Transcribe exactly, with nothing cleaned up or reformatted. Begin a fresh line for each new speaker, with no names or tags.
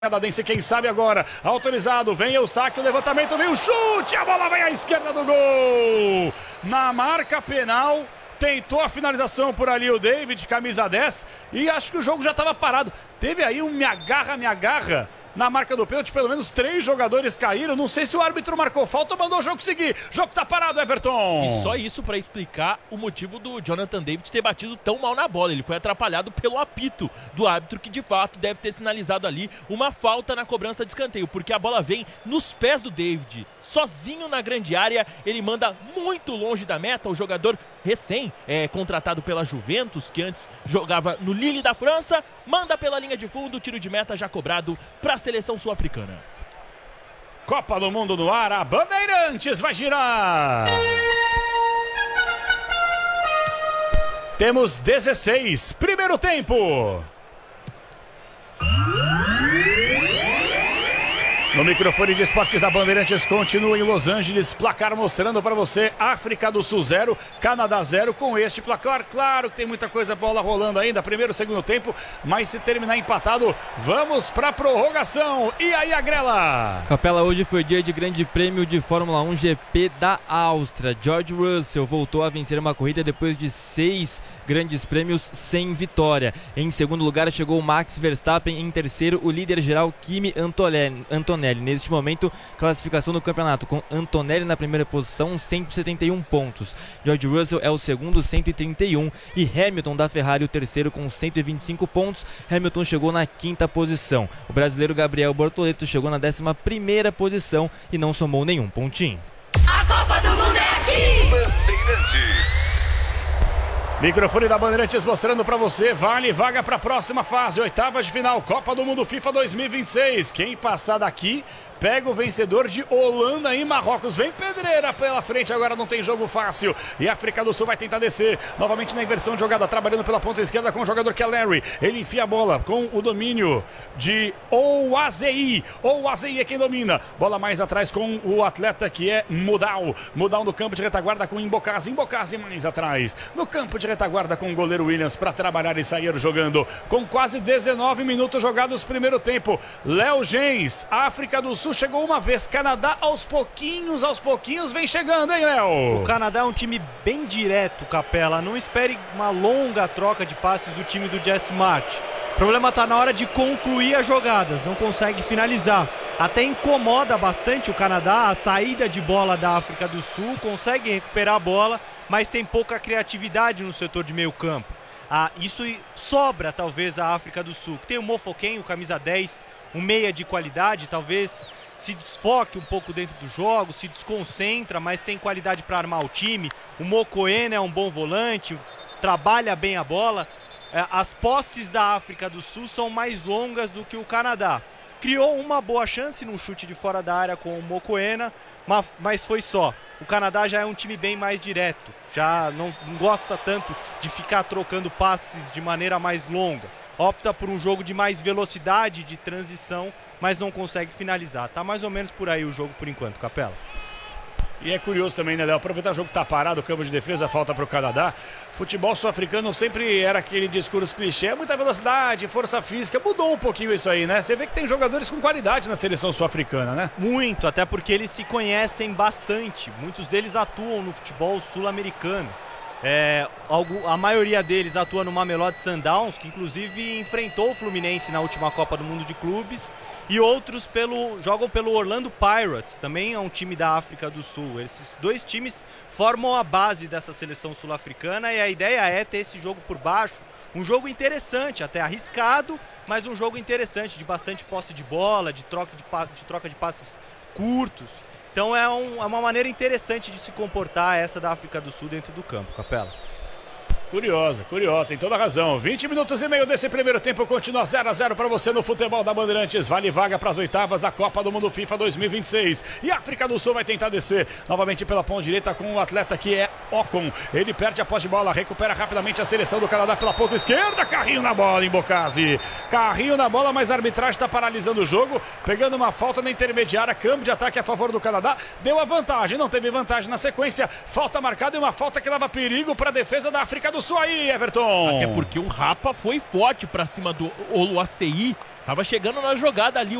canadense, quem sabe agora, autorizado, vem Eustáquio, levantamento, vem o chute, a bola vai à esquerda do gol, na marca penal, tentou a finalização por ali o David, camisa dez, e acho que o jogo já estava parado, teve aí um me agarra, me agarra, na marca do pênalti, pelo menos três jogadores caíram. Não sei se o árbitro marcou falta ou mandou o jogo seguir. O jogo tá parado, Everton.
E só isso para explicar o motivo do Jonathan David ter batido tão mal na bola. Ele foi atrapalhado pelo apito do árbitro, que de fato deve ter sinalizado ali uma falta na cobrança de escanteio, porque a bola vem nos pés do David, sozinho na grande área. Ele manda muito longe da meta. O jogador recém é, contratado pela Juventus, que antes jogava no Lille da França, manda pela linha de fundo, tiro de meta já cobrado para a seleção sul-africana.
Copa do Mundo no ar, a Bandeirantes vai girar. Temos dezesseis, primeiro tempo. No microfone de esportes da Bandeirantes continua em Los Angeles, placar mostrando para você África do Sul zero, Canadá zero, com este placar. Claro que tem muita coisa, bola rolando ainda, primeiro, segundo tempo, mas se terminar empatado, vamos para prorrogação. E aí, Agrela?
Capela, hoje foi dia de grande prêmio de Fórmula um G P da Áustria. George Russell voltou a vencer uma corrida depois de seis grandes prêmios sem vitória. Em segundo lugar chegou Max Verstappen, em terceiro o líder geral Kimi Antonelli. Neste momento, classificação do campeonato com Antonelli na primeira posição, cento e setenta e um pontos. George Russell é o segundo, cento e trinta e um. E Hamilton da Ferrari, o terceiro, com cento e vinte e cinco pontos. Hamilton chegou na quinta posição. O brasileiro Gabriel Bortoleto chegou na décima primeira posição e não somou nenhum pontinho.
A Copa do Mundo é aqui!
Bandeirantes. Microfone da Bandeirantes mostrando para você, vale vaga para a próxima fase, oitavas de final, Copa do Mundo FIFA dois mil e vinte e seis. Quem passar daqui pega o vencedor de Holanda e Marrocos. Vem pedreira pela frente, agora não tem jogo fácil. E a África do Sul vai tentar descer. Novamente na inversão de jogada, trabalhando pela ponta esquerda com o jogador que é Larry. Ele enfia a bola com o domínio de Ouazei. Ouazei é quem domina. Bola mais atrás com o atleta que é Mudal. Mudal no campo de retaguarda com Embocase. Embocase mais atrás. No campo de retaguarda com o goleiro Williams para trabalhar e sair jogando. Com quase dezenove minutos jogados primeiro tempo. Léo Gens, África do Sul chegou uma vez, Canadá aos pouquinhos, aos pouquinhos vem chegando, hein, Léo?
O Canadá é um time bem direto, Capela, não espere uma longa troca de passes do time do Jesse March. O problema está na hora de concluir as jogadas, não consegue finalizar. Até incomoda bastante o Canadá, a saída de bola da África do Sul, consegue recuperar a bola, mas tem pouca criatividade no setor de meio campo. Ah, isso sobra talvez a África do Sul, que tem o Mofoken, o camisa dez, um meia de qualidade, talvez se desfoque um pouco dentro do jogo, se desconcentra, mas tem qualidade para armar o time. O Mokoena é um bom volante, trabalha bem a bola. As posses da África do Sul são mais longas do que o Canadá. Criou uma boa chance num chute de fora da área com o Mokoena, mas foi só. O Canadá já é um time bem mais direto, já não, não gosta tanto de ficar trocando passes de maneira mais longa. Opta por um jogo de mais velocidade, de transição, mas não consegue finalizar. Tá mais ou menos por aí o jogo por enquanto, Capela.
E é curioso também, né, Léo? Aproveitar o jogo que tá parado, o campo de defesa, falta pro Canadá. Futebol sul-africano sempre era aquele discurso clichê, muita velocidade, força física. Mudou um pouquinho isso aí, né? Você vê que tem jogadores com qualidade na seleção sul-africana, né?
Muito, até porque eles se conhecem bastante. Muitos deles atuam no futebol sul-americano. É, a maioria deles atua no Mamelodi Sundowns, que inclusive enfrentou o Fluminense na última Copa do Mundo de Clubes, e outros pelo, jogam pelo Orlando Pirates, também é um time da África do Sul. Esses dois times formam a base dessa seleção sul-africana e a ideia é ter esse jogo por baixo, um jogo interessante, até arriscado, mas um jogo interessante, de bastante posse de bola, de troca de, de, troca de passes curtos. Então é, um, é uma maneira interessante de se comportar essa da África do Sul dentro do campo, Capela.
Curiosa, curiosa, tem toda a razão. vinte minutos e meio desse primeiro tempo, continua zero a zero para você no futebol da Bandeirantes. Vale vaga para as oitavas da Copa do Mundo FIFA dois mil e vinte e seis. E a África do Sul vai tentar descer novamente pela ponta direita com o atleta que é Ocon. Ele perde a posse de bola, recupera rapidamente a seleção do Canadá pela ponta esquerda. Carrinho na bola, Embocase. Carrinho na bola, mas a arbitragem está paralisando o jogo, pegando uma falta na intermediária. Câmbio de ataque a favor do Canadá. Deu a vantagem, não teve vantagem na sequência. Falta marcada e uma falta que leva perigo para a defesa da África do Sul aí, Everton.
Até porque o Rapa foi forte pra cima do Oluwaseyi Tava chegando na jogada ali